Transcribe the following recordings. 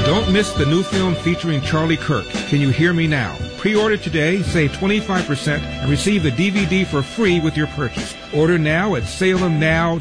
Don't miss the new film featuring Charlie Kirk, Can You Hear Me Now? Pre-order today, save 25%, and receive the DVD for free with your purchase. Order now at salemnow.com.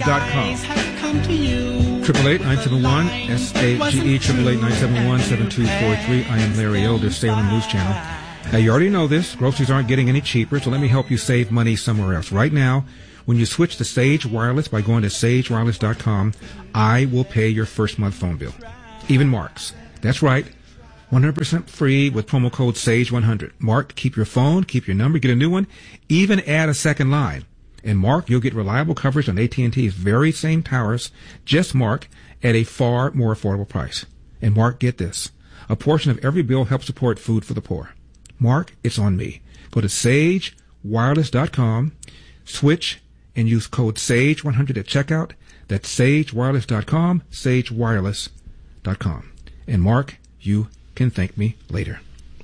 888-971-SAGE, 888-971-7243. I am Larry Elder, Salem News Channel. Now, you already know this. Groceries aren't getting any cheaper, so let me help you save money somewhere else. Right now, when you switch to Sage Wireless by going to sagewireless.com, I will pay your first month phone bill. Even Mark's. That's right. 100% free with promo code SAGE100. Mark, keep your phone, keep your number, get a new one, even add a second line. And Mark, you'll get reliable coverage on AT&T's very same towers, just Mark, at a far more affordable price. And Mark, get this. A portion of every bill helps support food for the poor. Mark, it's on me. Go to sagewireless.com, switch, and use code SAGE100 at checkout. That's sagewireless.com, sagewireless.com. And Mark, you can thank me later.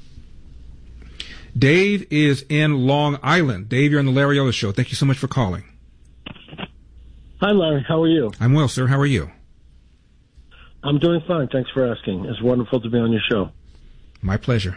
Dave is in Long Island. Dave, you're on the Larry Elder Show. Thank you so much for calling. Hi, Larry. How are you? I'm well, sir. How are you? I'm doing fine. Thanks for asking. It's wonderful to be on your show. My pleasure.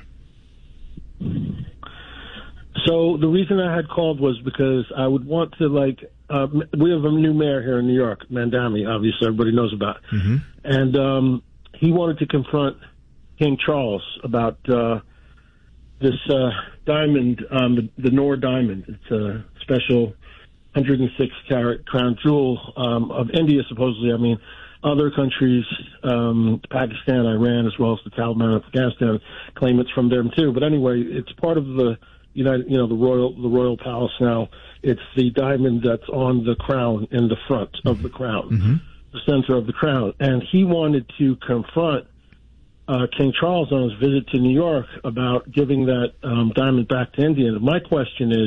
So the reason I had called was because I would want to, we have a new mayor here in New York, Mandami, obviously everybody knows about. Mm-hmm. And he wanted to confront King Charles about this diamond, the Noor diamond. It's a special 106-carat crown jewel of India, supposedly. I mean, other countries, Pakistan, Iran, as well as the Taliban of Afghanistan, claim it's from them too. But anyway, it's part of the the royal palace now. It's the diamond that's on the crown in the front of the crown, mm-hmm. the center of the crown. And he wanted to confront King Charles on his visit to New York about giving that diamond back to India. And my question is,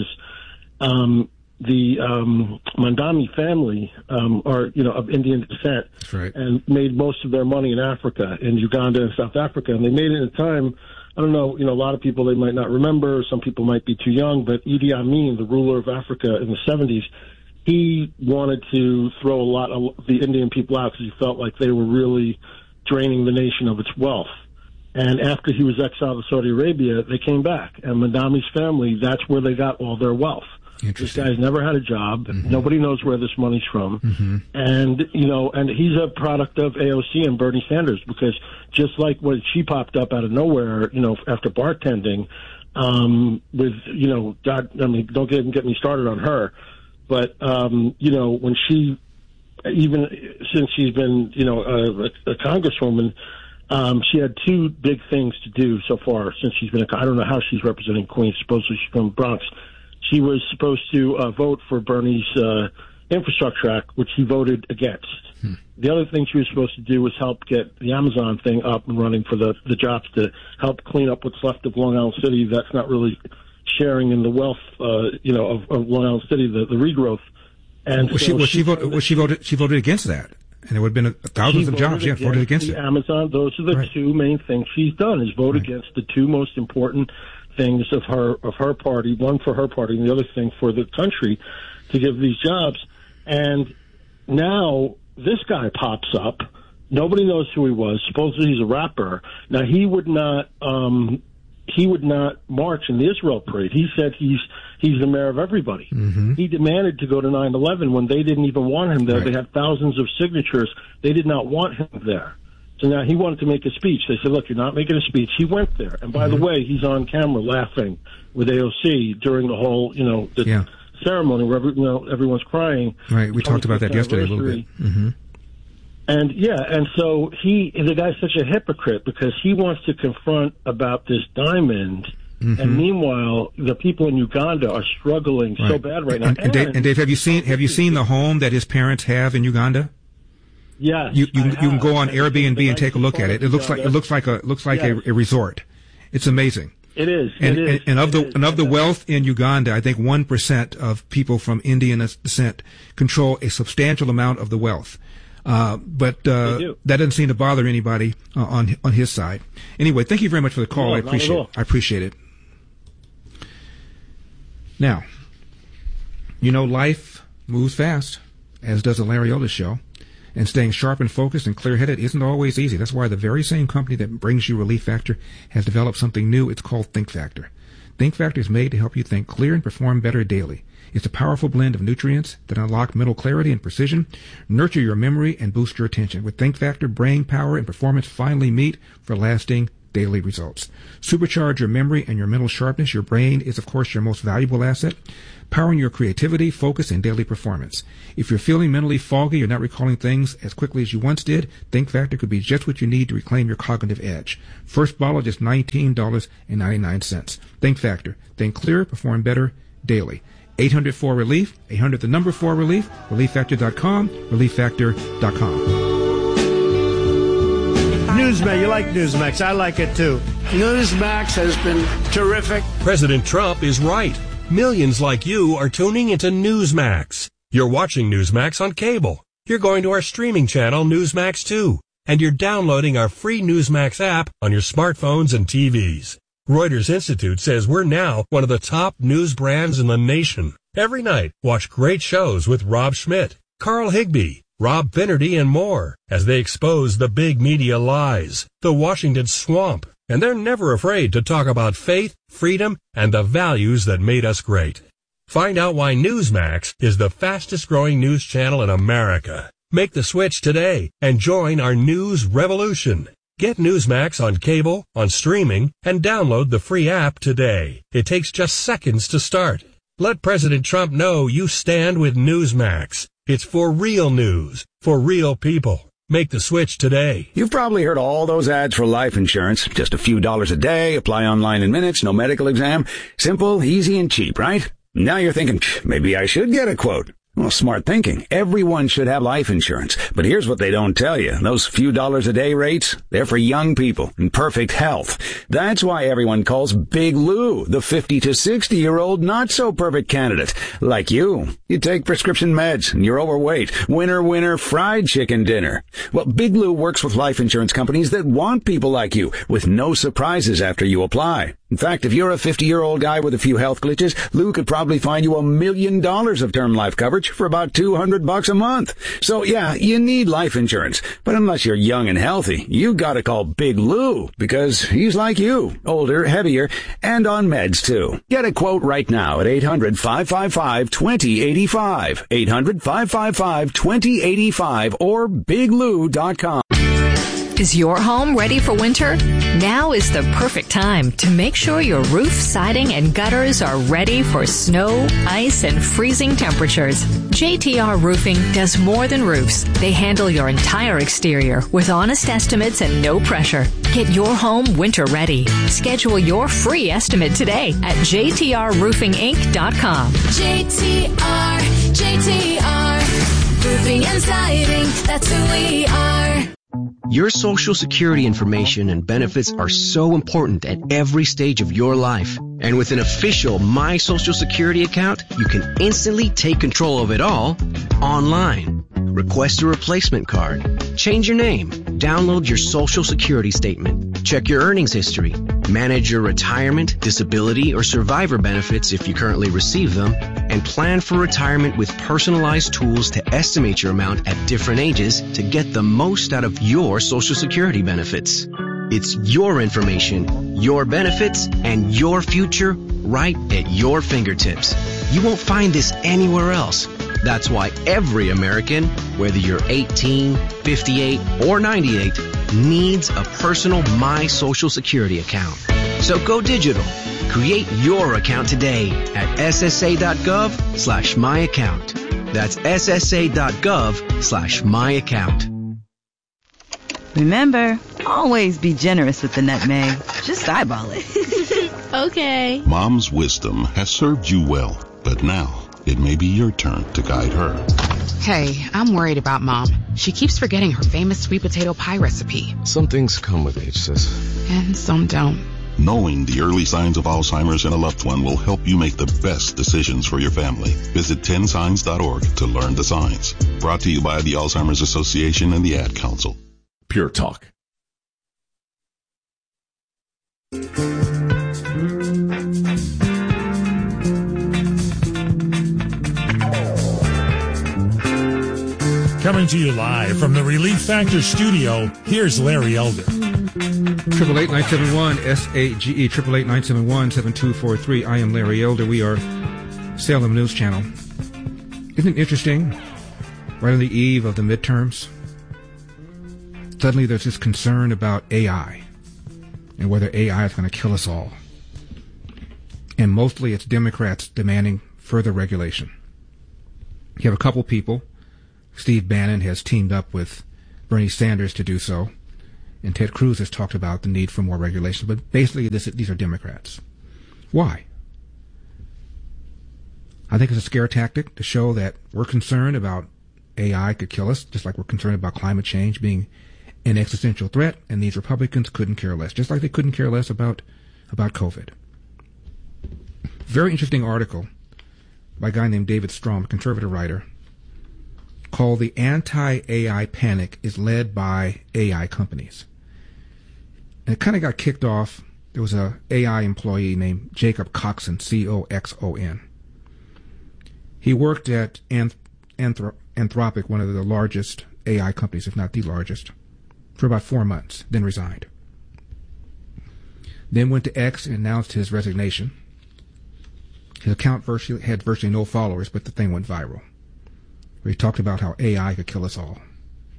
the Mandami family are, of Indian descent. That's right. And made most of their money in Africa, in Uganda and South Africa. And they made it in a time, I don't know, a lot of people they might not remember, some people might be too young, but Idi Amin, the ruler of Africa in the 70s, he wanted to throw a lot of the Indian people out because he felt like they were really draining the nation of its wealth. And after he was exiled to Saudi Arabia, they came back. And Mandami's family, that's where they got all their wealth. This guy's never had a job. Mm-hmm. Nobody knows where this money's from. Mm-hmm. And, and he's a product of AOC and Bernie Sanders, because just like when she popped up out of nowhere, after bartending, with, God, I mean, don't get me started on her. But, when she, even since she's been, a congresswoman, she had two big things to do so far since she's been, I don't know how she's representing Queens. Supposedly she's from the Bronx. She was supposed to vote for Bernie's Infrastructure Act, which he voted against. The other thing she was supposed to do was help get the Amazon thing up and running for the jobs to help clean up what's left of Long Island City that's not really sharing in the wealth, of Long Island City, the regrowth. And she voted against that, and it would have been thousands of jobs. Yeah, voted against it. Amazon. Those are the two main things she's done: is vote against the two most important things of her party, one for her party and the other thing for the country, to give these jobs. And now this guy pops up. Nobody knows who he was. Supposedly he's a rapper. Now he would not march in the Israel parade. He said he's the mayor of everybody. Mm-hmm. He demanded to go to 9/11 when they didn't even want him there. Right. They had thousands of signatures. They did not want him there. So now he wanted to make a speech. They said, look, you're not making a speech. He went there. And by the way, he's on camera laughing with AOC during the whole, ceremony where everyone's crying. Right. We talked about that yesterday a little bit. Mm-hmm. And so the guy's such a hypocrite because he wants to confront about this diamond. Mm-hmm. And meanwhile, the people in Uganda are struggling so bad right now. And Dave, have you seen the home that his parents have in Uganda? Yeah, you can go on Airbnb and take a look at it. It looks like a resort. It's amazing. It is. And of the wealth in Uganda, I think 1% of people from Indian descent control a substantial amount of the wealth. But that doesn't seem to bother anybody on his side. Anyway, thank you very much for the call. I appreciate it. Now, life moves fast, as does the Larry Elder Show. And staying sharp and focused and clear-headed isn't always easy. That's why the very same company that brings you Relief Factor has developed something new. It's called Think Factor. Think Factor is made to help you think clear and perform better daily. It's a powerful blend of nutrients that unlock mental clarity and precision, nurture your memory, and boost your attention. With Think Factor, brain power and performance finally meet for lasting daily results. Supercharge your memory and your mental sharpness. Your brain is, of course, your most valuable asset, powering your creativity, focus, and daily performance. If you're feeling mentally foggy or not recalling things as quickly as you once did, Think Factor could be just what you need to reclaim your cognitive edge. First bottle, just $19.99. Think Factor. Think clearer, perform better daily. 800-4-RELIEF, 800 the number 4-RELIEF, ReliefFactor.com, ReliefFactor.com. Newsmax, you like Newsmax. I like it too. Newsmax has been terrific. President Trump is right. Millions like you are tuning into Newsmax. You're watching Newsmax on cable. You're going to our streaming channel, Newsmax 2. And you're downloading our free Newsmax app on your smartphones and TVs. Reuters Institute says we're now one of the top news brands in the nation. Every night, watch great shows with Rob Schmidt, Carl Higbie, Rob Finnerty, and more as they expose the big media lies, the Washington swamp, and they're never afraid to talk about faith, freedom, and the values that made us great. Find out why Newsmax is the fastest growing news channel in America. Make the switch today and join our news revolution. Get Newsmax on cable, on streaming, and download the free app today. It takes just seconds to start. Let President Trump know you stand with Newsmax. It's for real news, for real people. Make the switch today. You've probably heard all those ads for life insurance. Just a few dollars a day, apply online in minutes, no medical exam. Simple, easy, and cheap, right? Now you're thinking, maybe I should get a quote. Well, smart thinking. Everyone should have life insurance. But here's what they don't tell you. Those few dollars a day rates, they're for young people in perfect health. That's why everyone calls Big Lou the 50 to 60-year-old not-so-perfect candidate. Like you. You take prescription meds and you're overweight. Winner, fried chicken dinner. Well, Big Lou works with life insurance companies that want people like you with no surprises after you apply. In fact, if you're a 50-year-old guy with a few health glitches, Lou could probably find you $1 million of term life coverage for about $200 a month. So yeah, you need life insurance. But unless you're young and healthy, you gotta call Big Lou because he's like you, older, heavier, and on meds too. Get a quote right now at 800-555-2085, 800-555-2085 or biglou.com. Is your home ready for winter? Now is the perfect time to make sure your roof, siding, and gutters are ready for snow, ice, and freezing temperatures. JTR Roofing does more than roofs. They handle your entire exterior with honest estimates and no pressure. Get your home winter ready. Schedule your free estimate today at jtrroofinginc.com. JTR, Roofing and Siding, that's who we are. Your Social Security information and benefits are so important at every stage of your life. And with an official My Social Security account, you can instantly take control of it all online. Request a replacement card, change your name, download your Social Security statement, check your earnings history, manage your retirement, disability, or survivor benefits if you currently receive them, and plan for retirement with personalized tools to estimate your amount at different ages to get the most out of your Social Security benefits. It's your information, your benefits, and your future right at your fingertips. You won't find this anywhere else. That's why every American, whether you're 18, 58, or 98, needs a personal My Social Security account. So go digital. Create your account today at ssa.gov/myaccount. That's ssa.gov/myaccount. Remember, always be generous with the nutmeg. Just eyeball it. Okay. Mom's wisdom has served you well, but now it may be your turn to guide her. Hey, I'm worried about Mom. She keeps forgetting her famous sweet potato pie recipe. Some things come with age, sis. And some don't. Knowing the early signs of Alzheimer's in a loved one will help you make the best decisions for your family. Visit 10signs.org to learn the signs. Brought to you by the Alzheimer's Association and the Ad Council. Pure Talk. Coming to you live from the Relief Factor studio, here's Larry Elder. 888-971-SAGE, 888-971-7243. I am Larry Elder. We are Salem News Channel. Isn't it interesting? Right on the eve of the midterms, suddenly there's this concern about AI and whether AI is going to kill us all. And mostly it's Democrats demanding further regulation. You have a couple people. Steve Bannon has teamed up with Bernie Sanders to do so, and Ted Cruz has talked about the need for more regulation. But basically, these are Democrats. Why? I think it's a scare tactic to show that we're concerned about AI could kill us, just like we're concerned about climate change being an existential threat, and these Republicans couldn't care less, just like they couldn't care less about COVID. Very interesting article by a guy named David Strom, a conservative writer, called The Anti-AI Panic is Led by AI Companies. And it kind of got kicked off. There was a AI employee named Jacob Coxon, C-O-X-O-N. He worked at Anthropic, one of the largest AI companies, if not the largest, for about 4 months, then resigned. Then went to X and announced his resignation. His account had virtually no followers, but the thing went viral. Where he talked about how AI could kill us all.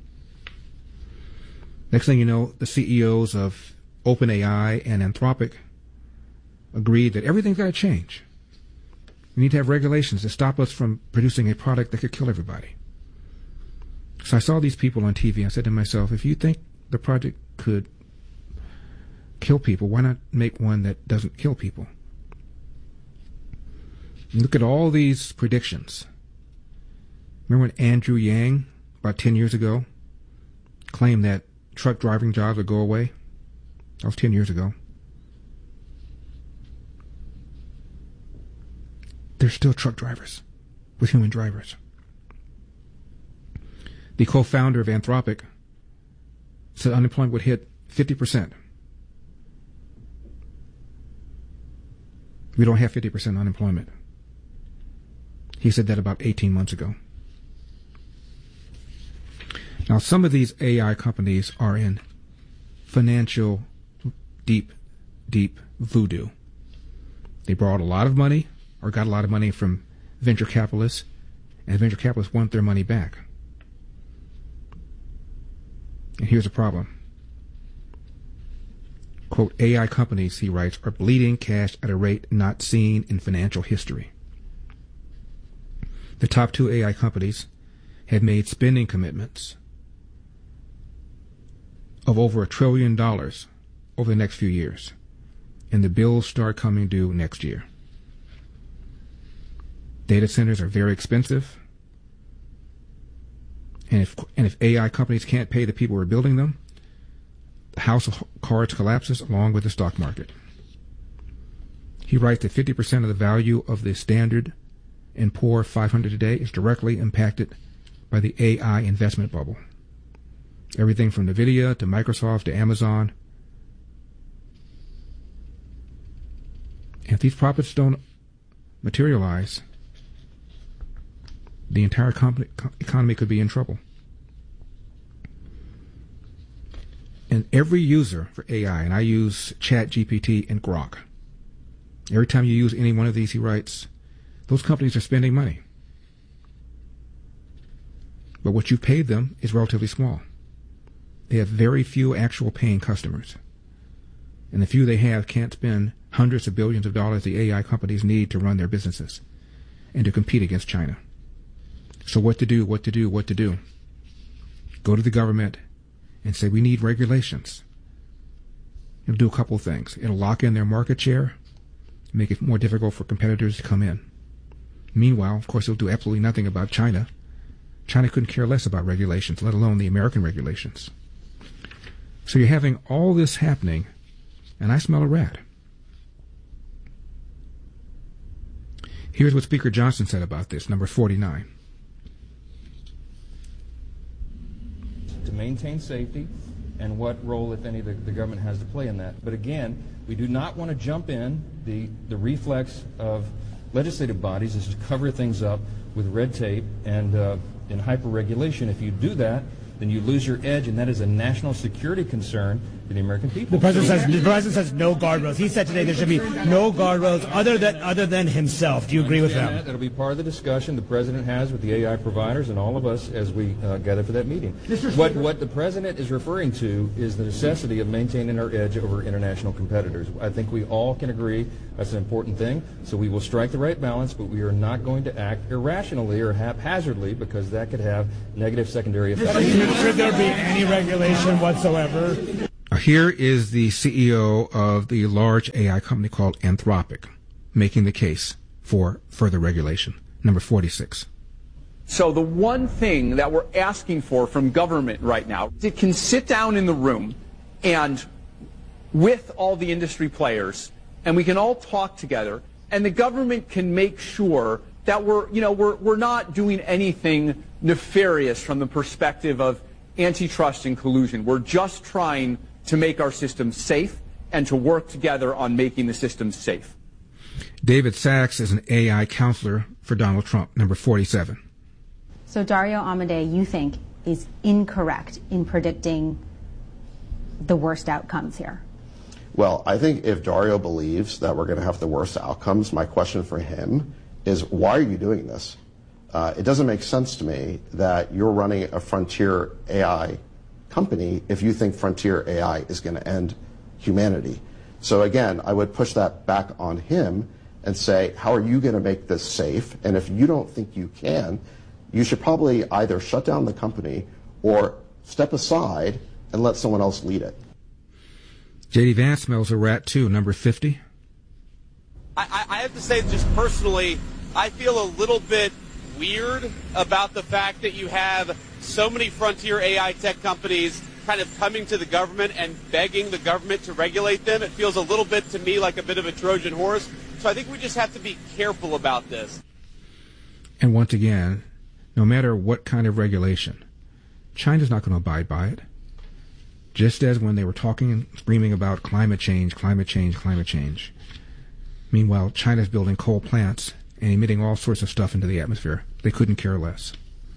Next thing you know, the CEOs of OpenAI and Anthropic agreed that everything's got to change. We need to have regulations to stop us from producing a product that could kill everybody. So I saw these people on TV and I said to myself, if you think the project could kill people, why not make one that doesn't kill people? And look at all these predictions. Remember when Andrew Yang, about 10 years ago, claimed that truck driving jobs would go away? That was 10 years ago. There's still truck drivers with human drivers. The co-founder of Anthropic said unemployment would hit 50%. We don't have 50% unemployment. He said that about 18 months ago. Now, some of these AI companies are in financial deep voodoo. They borrowed a lot of money or got a lot of money from venture capitalists, and venture capitalists want their money back. And here's the problem. Quote, AI companies, he writes, are bleeding cash at a rate not seen in financial history. The top two AI companies have made spending commitments of over $1 trillion over the next few years, and the bills start coming due next year. Data centers are very expensive, and if AI companies can't pay the people who are building them, the house of cards collapses along with the stock market. He writes that 50% of the value of the Standard & Poor's 500 today is directly impacted by the AI investment bubble. Everything from NVIDIA to Microsoft to Amazon. If these profits don't materialize, the entire economy could be in trouble. And every user for AI, and I use ChatGPT and Grok, every time you use any one of these, he writes, those companies are spending money. But what you paid them is relatively small. They have very few actual paying customers. And the few they have can't spend hundreds of billions of dollars the AI companies need to run their businesses and to compete against China. So what to do? Go to the government and say, we need regulations. It'll do a couple of things. It'll lock in their market share, make it more difficult for competitors to come in. Meanwhile, of course, it'll do absolutely nothing about China. China couldn't care less about regulations, let alone the American regulations. So you're having all this happening, and I smell a rat. Here's what Speaker Johnson said about this, number 49. To maintain safety and what role, if any, the government has to play in that. But again, we do not want to jump in. The reflex of legislative bodies is to cover things up with red tape and in hyper-regulation. If you do that, then you lose your edge, and that is a national security concern for the American people. The president says no guardrails. He said today there should be no guardrails other than himself. Do you agree with that? That'll be part of the discussion the president has with the AI providers and all of us as we gather for that meeting. What the president is referring to is the necessity of maintaining our edge over international competitors. I think we all can agree that's an important thing. So we will strike the right balance, but we are not going to act irrationally or haphazardly, because that could have negative secondary effects. Should there be any regulation whatsoever? Here is the CEO of the large AI company called Anthropic making the case for further regulation. Number 46. So the one thing that we're asking for from government right now, it can sit down in the room and with all the industry players, and we can all talk together, and the government can make sure that we're not doing anything nefarious from the perspective of antitrust and collusion. We're just trying to make our system safe and to work together on making the system safe. David Sachs is an AI counselor for Donald Trump. Number 47. So Dario Amodei, you think, is incorrect in predicting the worst outcomes here? Well, I think if Dario believes that we're going to have the worst outcomes, my question for him is, why are you doing this? It doesn't make sense to me that you're running a frontier AI company if you think frontier AI is going to end humanity. So again, I would push that back on him and say, how are you going to make this safe? And if you don't think you can, you should probably either shut down the company or step aside and let someone else lead it. J.D. Vance smells a rat too. Number 50. I have to say, just personally, I feel a little bit weird about the fact that you have so many frontier AI tech companies kind of coming to the government and begging the government to regulate them. It feels a little bit to me like a bit of a Trojan horse. So I think we just have to be careful about this. And once again, no matter what kind of regulation, China's not going to abide by it. Just as when they were talking and screaming about climate change, climate change, climate change. Meanwhile, China's building coal plants and emitting all sorts of stuff into the atmosphere. They couldn't care less.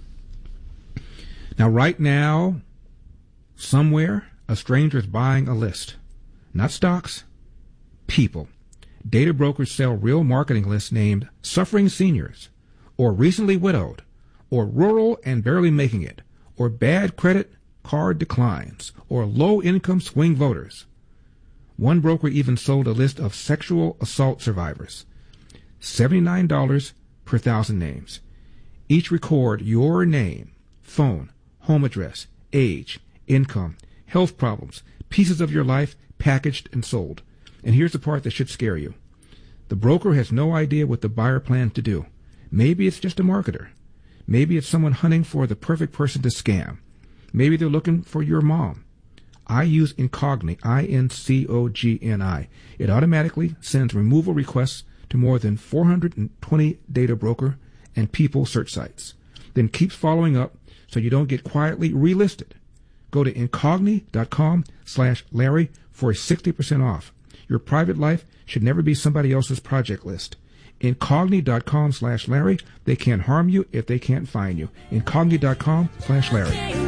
Now, right now, somewhere, a stranger is buying a list. Not stocks, people. Data brokers sell real marketing lists named Suffering Seniors, or Recently Widowed, or Rural and Barely Making It, or Bad Credit Card Declines, or Low-Income Swing Voters. One broker even sold a list of sexual assault survivors. $79 per 1,000 names. Each record your name, phone, home address, age, income, health problems, pieces of your life packaged and sold. And here's the part that should scare you. The broker has no idea what the buyer plans to do. Maybe it's just a marketer. Maybe it's someone hunting for the perfect person to scam. Maybe they're looking for your mom. I use Incogni, I-N-C-O-G-N-I. It automatically sends removal requests to more than 420 data broker and people search sites. Then keeps following up so you don't get quietly relisted. Go to incogni.com/Larry for a 60% off. Your private life should never be somebody else's project list. Incogni.com/Larry. They can't harm you if they can't find you. Incogni.com/Larry.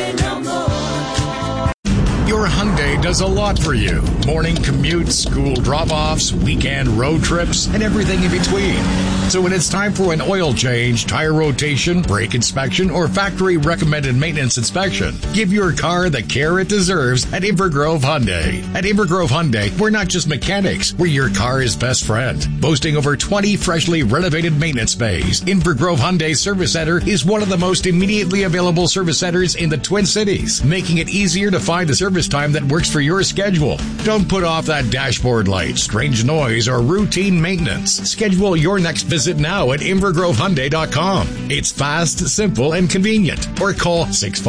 Your Hyundai does a lot for you. Morning commutes, school drop-offs, weekend road trips, and everything in between. So when it's time for an oil change, tire rotation, brake inspection, or factory-recommended maintenance inspection, give your car the care it deserves at Invergrove Hyundai. At Invergrove Hyundai, we're not just mechanics, we're your car's best friend. Boasting over 20 freshly renovated maintenance bays, Invergrove Hyundai Service Center is one of the most immediately available service centers in the Twin Cities, making it easier to find the service time that works for your schedule. Don't put off that dashboard light, strange noise, or routine maintenance. Schedule your next visit now at InvergroveHyundai.com. It's fast, simple, and convenient. Or call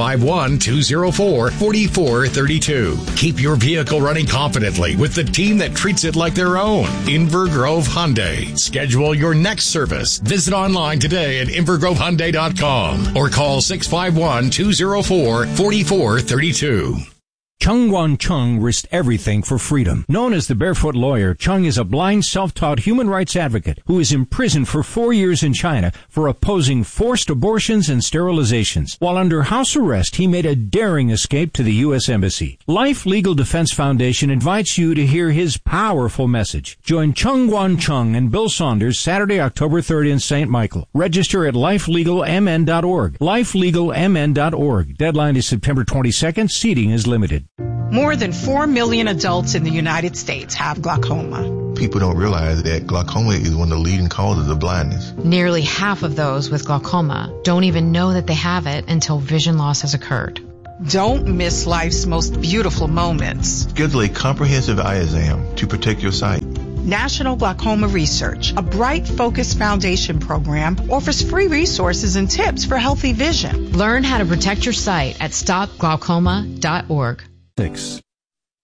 651-204-4432. Keep your vehicle running confidently with the team that treats it like their own. Invergrove Hyundai. Schedule your next service. Visit online today at InvergroveHyundai.com or call 651-204-4432. Chung Wan Chung risked everything for freedom. Known as the Barefoot Lawyer, Chung is a blind, self-taught human rights advocate who is imprisoned for 4 years in China for opposing forced abortions and sterilizations. While under house arrest, he made a daring escape to the U.S. Embassy. Life Legal Defense Foundation invites you to hear his powerful message. Join Chung Wan Chung and Bill Saunders Saturday, October 3rd in St. Michael. Register at lifelegalmn.org. lifelegalmn.org. Deadline is September 22nd. Seating is limited. More than 4 million adults in the United States have glaucoma. People don't realize that glaucoma is one of the leading causes of blindness. Nearly half of those with glaucoma don't even know that they have it until vision loss has occurred. Don't miss life's most beautiful moments. Schedule a comprehensive eye exam to protect your sight. National Glaucoma Research, a Bright Focus Foundation program, offers free resources and tips for healthy vision. Learn how to protect your sight at stopglaucoma.org.